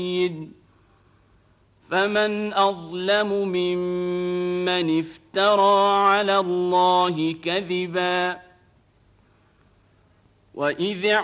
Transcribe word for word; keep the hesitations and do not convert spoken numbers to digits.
فمن أظلم ممن افترى على الله كذبا وإذ